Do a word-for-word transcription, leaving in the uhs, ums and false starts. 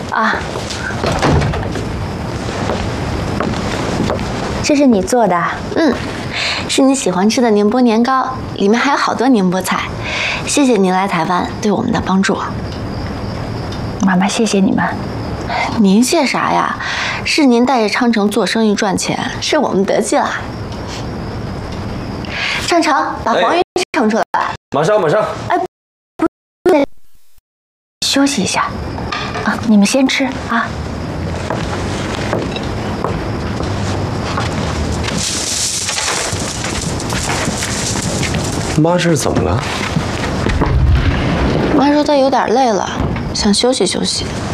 啊，这是你做的？嗯，是你喜欢吃的宁波年糕，里面还有好多宁波菜。谢谢您来台湾对我们的帮助。 妈妈，谢谢你们。 您谢啥呀？是您带着昌城做生意赚钱，是我们得计了。昌城，把黄鱼盛出来。 马上，马上。 哎，不， 休息一下。啊，你们先吃啊。 妈，这是怎么了？ 妈说她有点累了，想休息休息。